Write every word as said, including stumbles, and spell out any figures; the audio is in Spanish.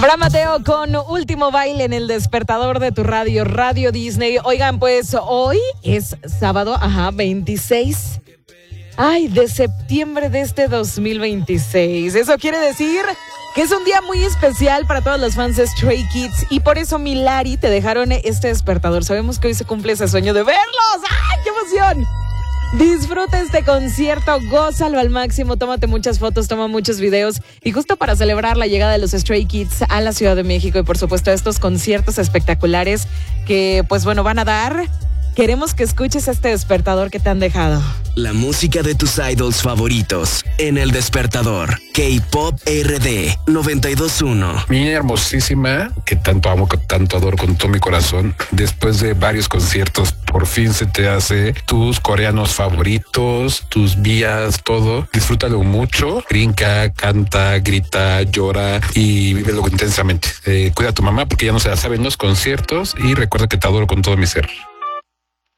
Abraham Mateo con Último Baile en el despertador de tu radio, Radio Disney. Oigan, pues hoy es sábado, ajá, veintiséis Ay, de septiembre de este dos mil veintiséis. Eso quiere decir que es un día muy especial para todos los fans de Stray Kids y por eso Milari te dejaron este despertador. Sabemos que hoy se cumple ese sueño de verlos. ¡Ay, qué emoción! Disfruta este concierto, gózalo al máximo, tómate muchas fotos, toma muchos videos y justo para celebrar la llegada de los Stray Kids a la Ciudad de México y por supuesto estos conciertos espectaculares que pues bueno van a dar, queremos que escuches este despertador que te han dejado. La música de tus idols favoritos en el despertador. K-Pop R D noventa y dos punto uno. Mi hermosísima, que tanto amo, que tanto adoro con todo mi corazón, después de varios conciertos, por fin se te hace tus coreanos favoritos, tus vías, todo. Disfrútalo mucho, brinca, canta, grita, llora y vívelo intensamente. Eh, cuida a tu mamá porque ya no se la saben los conciertos y recuerda que te adoro con todo mi ser.